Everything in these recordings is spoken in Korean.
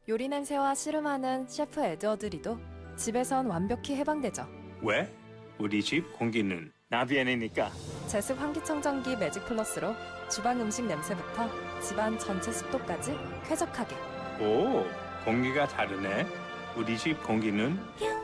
요리 냄새와 씨름하는 셰프 에드워드 리도 집에선 완벽히 해방되죠. 왜? 우리 집 공기는 나비엔이니까. 제습 환기청정기 매직 플러스로 주방 음식 냄새부터 집안 전체 습도까지 쾌적하게. 오, 공기가 다르네. 우리 집 공기는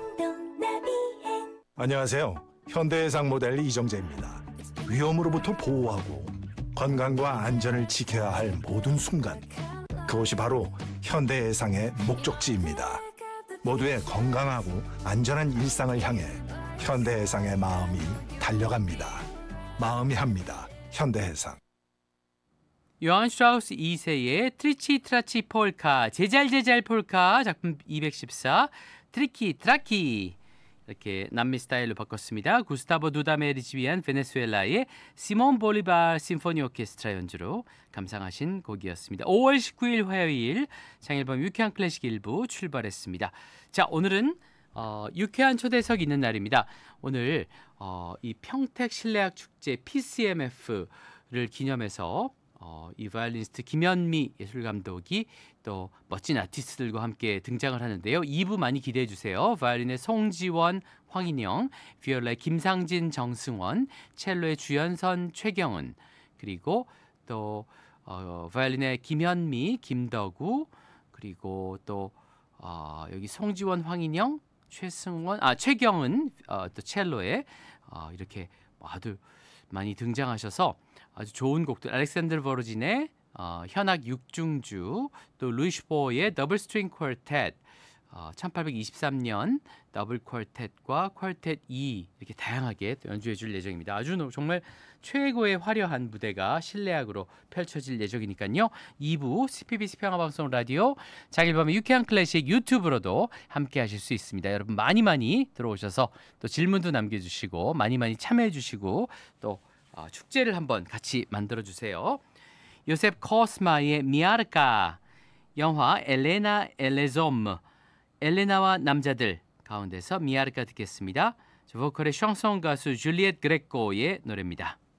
안녕하세요. 현대해상 모델 이정재입니다. 위험으로부터 보호하고 건강과 안전을 지켜야 할 모든 순간. 그것이 바로 현대해상의 목적지입니다. 모두의 건강하고 안전한 일상을 향해 현대해상의 마음이 달려갑니다. 마음이 합니다. 현대해상. 요한 슈트라우스 2세의 트리치 트라치 폴카, 제잘제잘 폴카 작품 214 트리키 트라키 이렇게 남미 스타일로 바꿨습니다. 구스타보 두다메를 지휘한 베네수엘라의 시몬 볼리바르 심포니 오케스트라 연주로 감상하신 곡이었습니다. 5월 19일 화요일 장일범 유쾌한 클래식 일부 출발했습니다. 자, 오늘은 유쾌한 초대석 있는 날입니다. 오늘 이 평택 실내악 축제 PCMF를 기념해서 이 바이올리니스트 김현미 예술감독이 또 멋진 아티스트들과 함께 등장을 하는데요. 2부 많이 기대해 주세요. 바이올린의 송지원, 황인영, 비올라의 김상진, 정승원, 첼로의 주연선, 최경은, 그리고 또 바이올린의 김현미, 김덕우, 그리고 또 여기 송지원, 황인영, 최경은 또 첼로에 이렇게 아주 많이 등장하셔서 아주 좋은 곡들, 알렉산드르 버로진의 현악 육중주, 또 루이 슈포의 더블 스트링 쿼텟, 1823년 더블 쿼텟과 쿼텟 2 이렇게 다양하게 또 연주해 줄 예정입니다. 아주 정말 최고의 화려한 무대가 실내악으로 펼쳐질 예정이니까요. 2부 CPBC 평화방송 라디오 장일범의 유쾌한 클래식 유튜브로도 함께 하실 수 있습니다. 여러분 많이 들어오셔서 또 질문도 남겨주시고 많이 참여해 주시고 또 축제를 한번 같이 만들어주세요. 요셉 코스마의 미아르카, 영화 엘레나 엘레솜, 엘레나와 남자들 가운데서 미아르카 듣겠습니다. 보컬의 샹송 가수 줄리엣 그레코의 노래입니다.